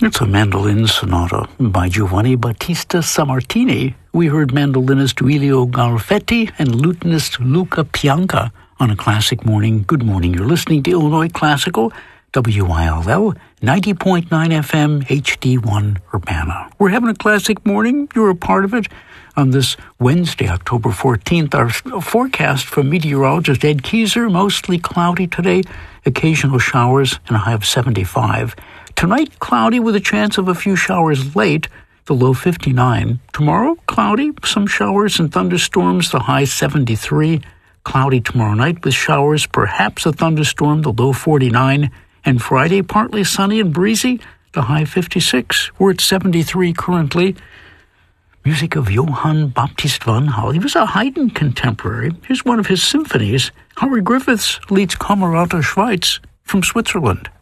It's a mandolin sonata by Giovanni Battista Sammartini. We heard mandolinist Giulio Garfetti and lutenist Luca Pianca on A Classic Morning. Good morning. You're listening to Illinois Classical, WILL, 90.9 FM, HD1 Urbana. We're having a classic morning. You're a part of it. On this Wednesday, October 14th, our forecast from meteorologist Ed Keyser, mostly cloudy today, occasional showers, and a high of 75. Tonight, cloudy with a chance of a few showers late, the low 59. Tomorrow, cloudy, some showers and thunderstorms, the high 73. Cloudy tomorrow night with showers, perhaps a thunderstorm, the low 49. And Friday, partly sunny and breezy, the high 56. We're at 73 currently. Music of Johann Baptist van Hal. He was a Haydn contemporary. Here's one of his symphonies. Howard Griffiths leads Camerata Schweiz from Switzerland.